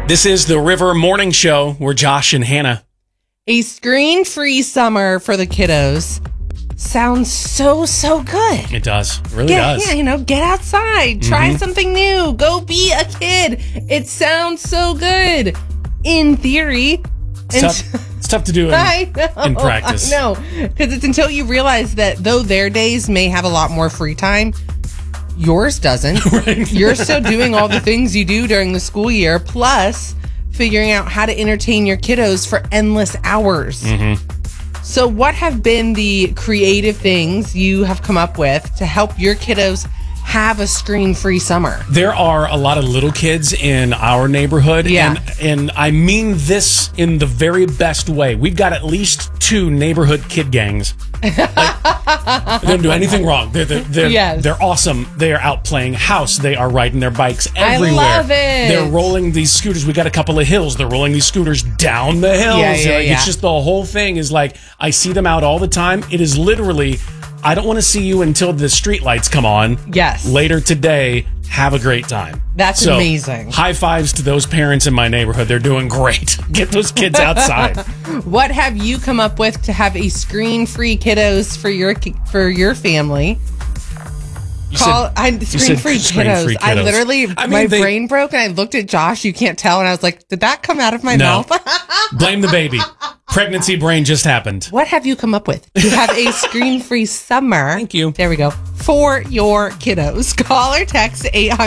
This is the River Morning Show. We're Josh and Hannah. A screen-free summer for the kiddos sounds so good. It does. It really does. Yeah, get outside. Try something new. Go be a kid. It sounds so good in theory. It's tough to do in practice. I know. Because it's until you realize that though their days may have a lot more free time, yours doesn't. Right. You're still doing all the things you do during the school year, plus figuring out how to entertain your kiddos for endless hours. So what have been the creative things you have come up with to help your kiddos have a screen-free summer? There are a lot of little kids in our neighborhood. Yeah. And I mean this in the very best way. We've got at least 2 neighborhood kid gangs. They don't do anything wrong. They're awesome. They are out playing house. They are riding their bikes everywhere. I love it. They're rolling these scooters. We got a couple of hills. They're rolling these scooters down the hills. It's just the whole thing is like, I see them out all the time. It is literally, I don't want to see you until the street lights come on. Yes. Later today, have a great time. That's amazing. High fives to those parents in my neighborhood. They're doing great. Get those kids outside. What have you come up with to have a screen-free kiddos for your family? Screen-free kiddos. I literally, my brain broke and I looked at Josh. You can't tell. And I was like, did that come out of my mouth? Blame the baby. Pregnancy brain just happened. What have you come up with to have a screen-free summer? Thank you. There we go. For your kiddos. Call or text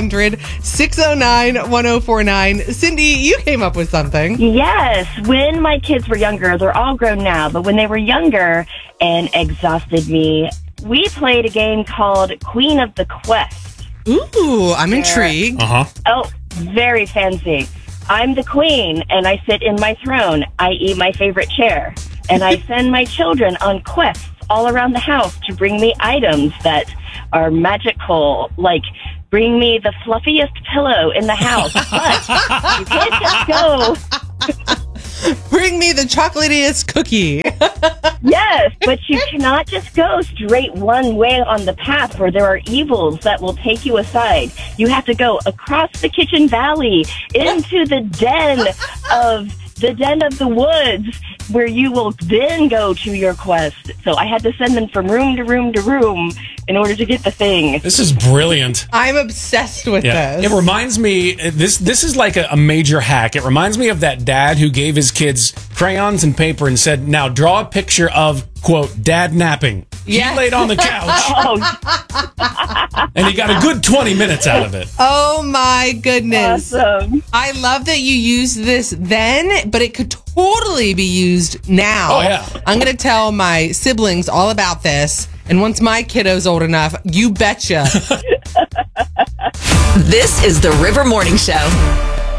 800-609-1049. Cindy, you came up with something. Yes. When my kids were younger, they're all grown now, but when they were younger and exhausted me, we played a game called Queen of the Quest. Ooh, I'm intrigued. Oh, very fancy. I'm the queen, and I sit in my throne, i.e. my favorite chair. And I send my children on quests all around the house to bring me items that are magical, like bring me the fluffiest pillow in the house. But you can't just go... Bring me the chocolatiest cookie. Yes, but you cannot just go straight one way on the path where there are evils that will take you aside. You have to go across the kitchen valley into the den of the woods, where you will then go to your quest. So I had to send them from room to room to room in order to get the thing. This is brilliant. I'm obsessed with this. It reminds me, this is like a major hack. It reminds me of that dad who gave his kids crayons and paper and said, now draw a picture of, quote, dad napping. Yes. He laid on the couch. And he got a good 20 minutes out of it. Oh my goodness. Awesome. I love that you used this then, but it could totally be used now. Oh, yeah. I'm going to tell my siblings all about this. And once my kiddo's old enough, you betcha. This is the River Morning Show.